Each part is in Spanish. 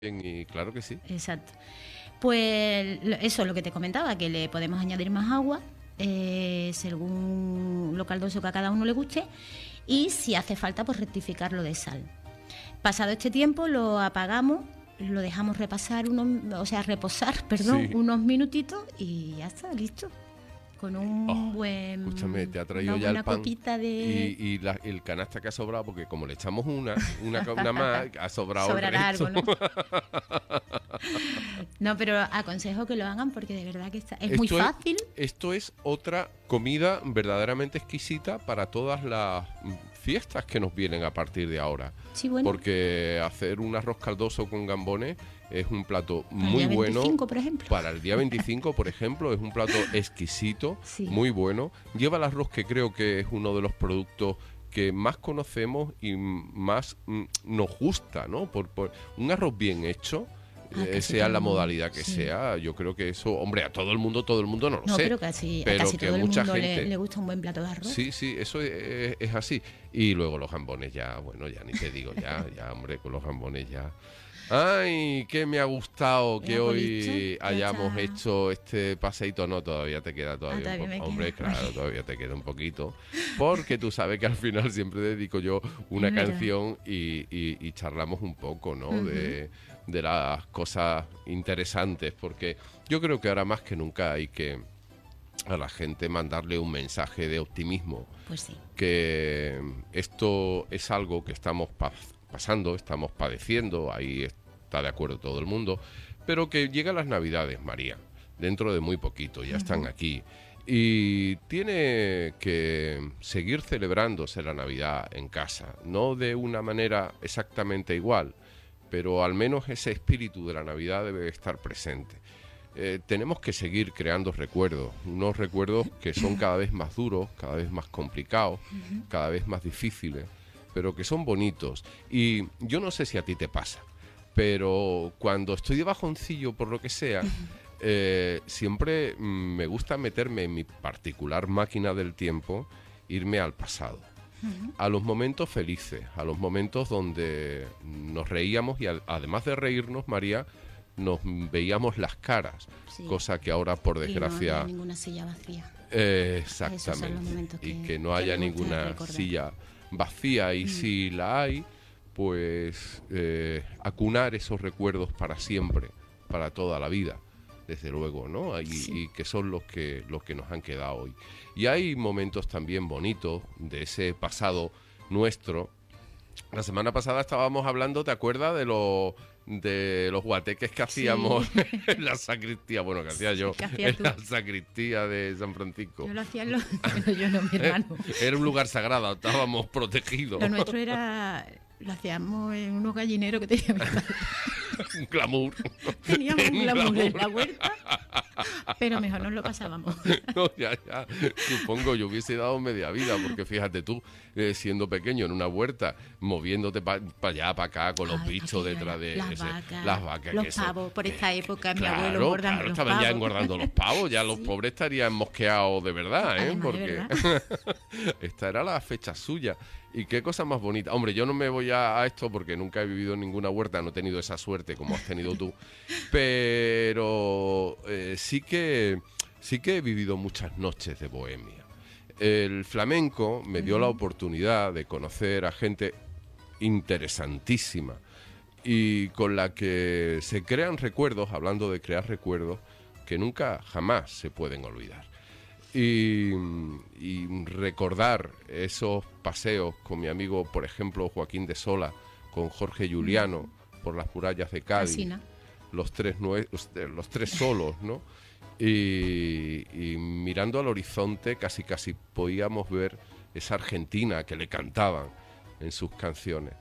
Y claro que sí. Exacto. Pues eso es lo que te comentaba, que le podemos añadir más agua, según lo caldoso que a cada uno le guste, y si hace falta, pues rectificarlo de sal. Pasado este tiempo lo apagamos, lo dejamos reposar, Sí. unos minutitos y ya está, listo. Con un buen... Escúchame, te ha traído una ya el buena pan copita de... y el canasta que ha sobrado, porque como le echamos una más, ha sobrado Sobrará el resto. algo, ¿no? No, pero aconsejo que lo hagan porque de verdad que es muy fácil. Esto es otra comida verdaderamente exquisita para todas las fiestas que nos vienen a partir de ahora. Sí, bueno. Porque hacer un arroz caldoso con gambones es un plato Para muy el día bueno. 25, por ejemplo. Para el día 25, por ejemplo, es un plato exquisito, Sí. muy bueno. Lleva el arroz, que creo que es uno de los productos que más conocemos y más nos gusta, ¿no? Por un arroz bien hecho, sea la modalidad que sea, yo creo que eso, hombre, a todo el mundo no lo sé. No, pero casi pero a casi que todo el mucha mundo gente le gusta un buen plato de arroz. Sí, eso es así. Y luego los gambones ya, bueno, ya ni te digo, ya, hombre, con los gambones ya. Ay, que me ha gustado que hoy hayamos hecho este paseíto. No, todavía te queda todavía un poco. Hombre, claro, todavía te queda un poquito. Porque tú sabes que al final siempre dedico yo una canción y charlamos un poco, ¿no? De las cosas interesantes. Porque yo creo que ahora más que nunca hay que a la gente mandarle un mensaje de optimismo. Pues sí. Que esto es algo que estamos pasando, estamos padeciendo, ahí está de acuerdo todo el mundo, pero que llegan las Navidades, María, dentro de muy poquito, ya están aquí, y tiene que seguir celebrándose la Navidad en casa, no de una manera exactamente igual, pero al menos ese espíritu de la Navidad debe estar presente. Tenemos que seguir creando recuerdos, unos recuerdos que son cada vez más duros, cada vez más complicados, cada vez más difíciles, pero que son bonitos. Y yo no sé si a ti te pasa, pero cuando estoy de bajoncillo por lo que sea, siempre me gusta meterme en mi particular máquina del tiempo, irme al pasado, a los momentos felices, a los momentos donde nos reíamos y además de reírnos, María, nos veíamos las caras, cosa que ahora por desgracia... Y no había ninguna silla vacía. Exactamente, y que no haya ninguna silla vacía, y si la hay, pues acunar esos recuerdos para siempre, para toda la vida, desde luego, ¿no? Y que son los que nos han quedado hoy. Y hay momentos también bonitos de ese pasado nuestro. La semana pasada estábamos hablando, ¿te acuerdas de los guateques que hacíamos en la sacristía? Bueno, que hacía yo en la sacristía de San Francisco. Yo lo hacía yo no, mi hermano. Era un lugar sagrado, estábamos protegidos. Lo nuestro lo hacíamos en unos gallineros que tenía mi padre. Un glamour. Teníamos un glamour en la huerta, pero mejor nos lo pasábamos. No, ya. Supongo, yo hubiese dado media vida, porque fíjate tú, siendo pequeño en una huerta, moviéndote para allá, para acá, con los bichos detrás de las vacas, los pavos. Por esta época, mi abuelo engordando los estaban pavos. ya engordando los pavos, ya los pobres estarían mosqueados de verdad, Además, porque de verdad. esta era la fecha suya. Y qué cosa más bonita. Hombre, yo no me voy a esto porque nunca he vivido en ninguna huerta, no he tenido esa suerte como has tenido tú, pero sí que he vivido muchas noches de bohemia. El flamenco me dio la oportunidad de conocer a gente interesantísima y con la que se crean recuerdos, hablando de crear recuerdos, que nunca jamás se pueden olvidar. Y recordar esos paseos con mi amigo, por ejemplo, Joaquín de Sola, con Jorge Juliano, por las murallas de Cádiz, los tres solos, ¿no? Y mirando al horizonte casi podíamos ver esa Argentina que le cantaban en sus canciones.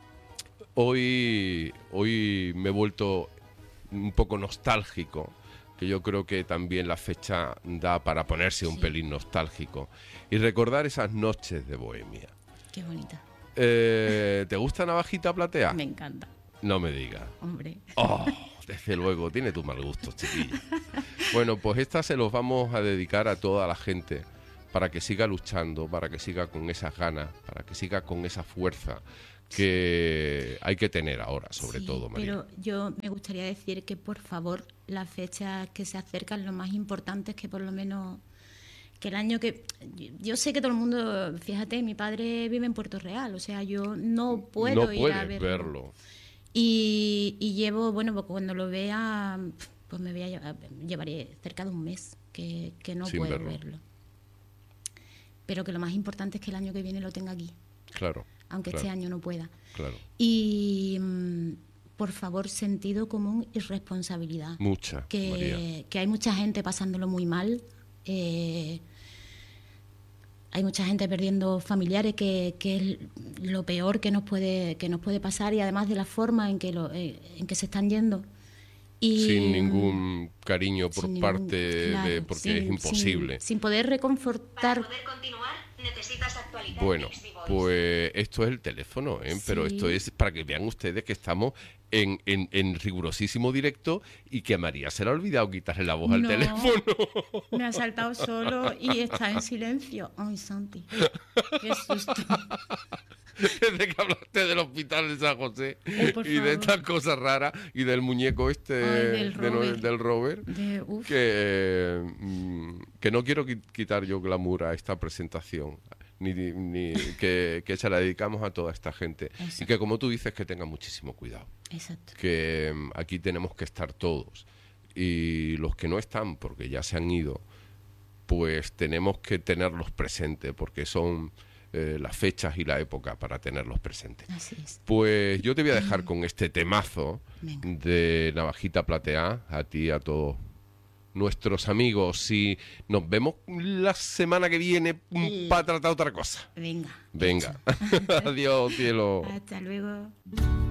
Hoy me he vuelto un poco nostálgico, que yo creo que también la fecha da para ponerse un pelín nostálgico y recordar esas noches de bohemia. Qué bonita. ¿Te gusta Navajita Platea? Me encanta. No me digas. Hombre. Oh, desde luego, tiene tu mal gusto, chiquilla. Bueno, pues esta se los vamos a dedicar a toda la gente para que siga luchando, para que siga con esas ganas, para que siga con esa fuerza que hay que tener ahora, sobre todo, María. Pero yo me gustaría decir que, por favor, las fechas que se acercan, lo más importante es que por lo menos que el año que... Yo sé que todo el mundo, fíjate, mi padre vive en Puerto Real, o sea, yo no puedo ir a verlo. Y llevo, bueno, pues cuando lo vea, pues me voy a llevaré cerca de un mes que no puedo verlo. Pero que lo más importante es que el año que viene lo tenga aquí. Claro. Aunque este año no pueda. Claro. Y, por favor, sentido común y responsabilidad. Mucha, María. Que hay mucha gente pasándolo muy mal. Hay mucha gente perdiendo familiares, que es lo peor que nos puede pasar, y además de la forma en que se están yendo. Y, sin ningún cariño por parte de... porque es imposible. Sin poder reconfortar... Para poder continuar, necesitas actualizar. Bueno, pues esto es el teléfono, ¿eh? Pero esto es para que vean ustedes que estamos en rigurosísimo directo y que a María se le ha olvidado quitarle la voz al teléfono. Me ha saltado solo y está en silencio. Ay, Santi, qué susto. Desde que hablaste del hospital de San José y de estas cosas raras y del muñeco del Robert, que no quiero quitar yo glamour a esta presentación, ni que se la dedicamos a toda esta gente. Exacto. Y que, como tú dices, que tengan muchísimo cuidado. Exacto. Que aquí tenemos que estar todos, y los que no están porque ya se han ido, pues tenemos que tenerlos presentes, porque son las fechas y la época para tenerlos presentes. Así es. Pues yo te voy a dejar con este temazo de Navajita Plateada, a ti y a todos nuestros amigos, y nos vemos la semana que viene para tratar otra cosa. Venga. Adiós, cielo. Hasta luego.